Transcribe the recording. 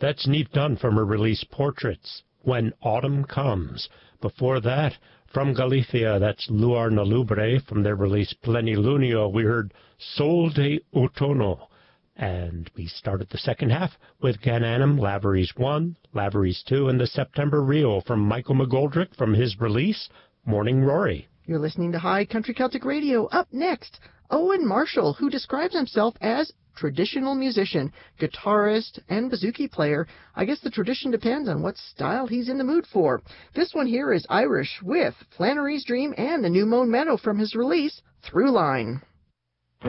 That's Neve Dunn from her release Portraits, When Autumn Comes. Before that, from Galicia, that's Luar na Lubre from their release Plenilunio. We heard Sol de Outono. And we started the second half with Gananum, Lavery's 1, Lavery's 2, and the September Rio from Michael McGoldrick from his release Morning Rory. You're listening to High Country Celtic Radio. Up next, Owen Marshall, who describes himself as traditional musician, guitarist, and bouzouki player. I guess the tradition depends on what style he's in the mood for. This one here is Irish with Flannery's Dream and the New Mown Meadow from his release Throughline.